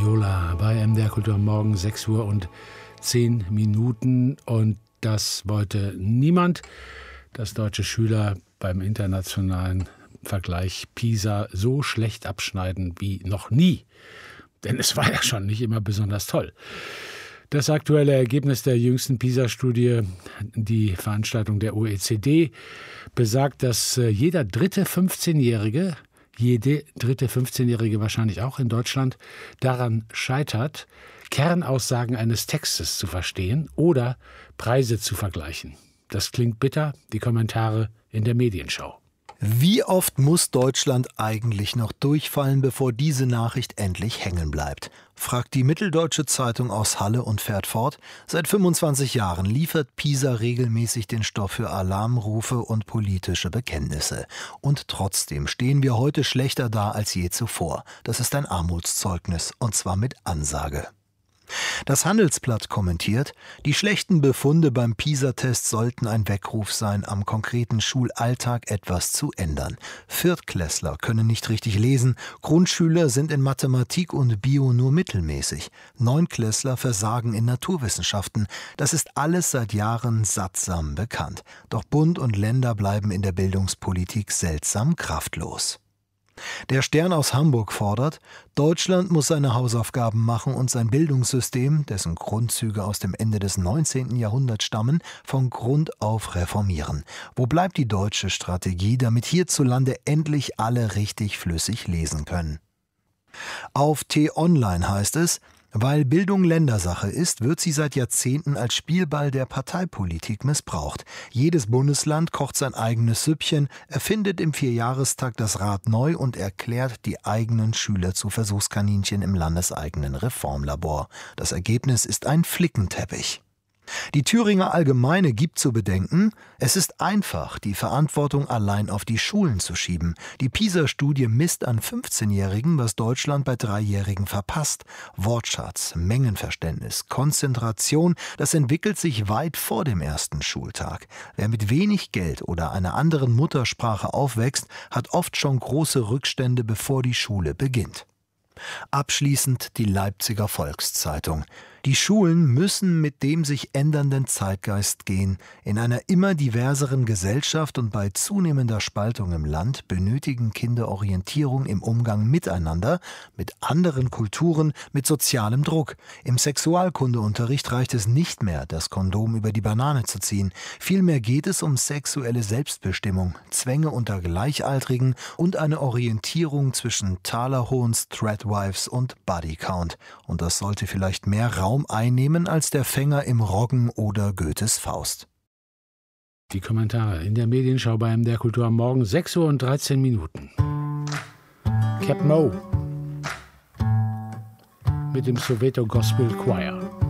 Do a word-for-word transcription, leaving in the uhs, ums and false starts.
Yola bei M D R Kultur am Morgen, sechs Uhr und zehn Minuten. Und das wollte niemand, dass deutsche Schüler beim internationalen Vergleich PISA so schlecht abschneiden wie noch nie. Denn es war ja schon nicht immer besonders toll. Das aktuelle Ergebnis der jüngsten PISA-Studie, die Veranstaltung der O E C D, besagt, dass jeder dritte fünfzehnjährige, jede dritte fünfzehnjährige wahrscheinlich auch in Deutschland, daran scheitert, Kernaussagen eines Textes zu verstehen oder Preise zu vergleichen. Das klingt bitter, die Kommentare in der Medienschau. Wie oft muss Deutschland eigentlich noch durchfallen, bevor diese Nachricht endlich hängen bleibt? Fragt die Mitteldeutsche Zeitung aus Halle und fährt fort. Seit fünfundzwanzig Jahren liefert PISA regelmäßig den Stoff für Alarmrufe und politische Bekenntnisse. Und trotzdem stehen wir heute schlechter da als je zuvor. Das ist ein Armutszeugnis, und zwar mit Ansage. Das Handelsblatt kommentiert, die schlechten Befunde beim PISA-Test sollten ein Weckruf sein, am konkreten Schulalltag etwas zu ändern. Viertklässler können nicht richtig lesen, Grundschüler sind in Mathematik und Bio nur mittelmäßig, Neunklässler versagen in Naturwissenschaften. Das ist alles seit Jahren sattsam bekannt. Doch Bund und Länder bleiben in der Bildungspolitik seltsam kraftlos. Der Stern aus Hamburg fordert, Deutschland muss seine Hausaufgaben machen und sein Bildungssystem, dessen Grundzüge aus dem Ende des neunzehnten Jahrhunderts stammen, von Grund auf reformieren. Wo bleibt die deutsche Strategie, damit hierzulande endlich alle richtig flüssig lesen können? Auf T-Online heißt es, weil Bildung Ländersache ist, wird sie seit Jahrzehnten als Spielball der Parteipolitik missbraucht. Jedes Bundesland kocht sein eigenes Süppchen, erfindet im Vierjahrestakt das Rad neu und erklärt die eigenen Schüler zu Versuchskaninchen im landeseigenen Reformlabor. Das Ergebnis ist ein Flickenteppich. Die Thüringer Allgemeine gibt zu bedenken, es ist einfach, die Verantwortung allein auf die Schulen zu schieben. Die PISA-Studie misst an fünfzehnjährigen, was Deutschland bei Dreijährigen verpasst. Wortschatz, Mengenverständnis, Konzentration, das entwickelt sich weit vor dem ersten Schultag. Wer mit wenig Geld oder einer anderen Muttersprache aufwächst, hat oft schon große Rückstände, bevor die Schule beginnt. Abschließend die Leipziger Volkszeitung. Die Schulen müssen mit dem sich ändernden Zeitgeist gehen. In einer immer diverseren Gesellschaft und bei zunehmender Spaltung im Land benötigen Kinder Orientierung im Umgang miteinander, mit anderen Kulturen, mit sozialem Druck. Im Sexualkundeunterricht reicht es nicht mehr, das Kondom über die Banane zu ziehen. Vielmehr geht es um sexuelle Selbstbestimmung, Zwänge unter Gleichaltrigen und eine Orientierung zwischen Talerhohns, Threadwives und Bodycount. Und das sollte vielleicht mehr Raum einnehmen als der Fänger im Roggen oder Goethes Faust. Die Kommentare in der Medienschau bei M D R Kultur am Morgen, sechs Uhr und dreizehn Minuten. Cap Mo mit dem Soweto Gospel Choir.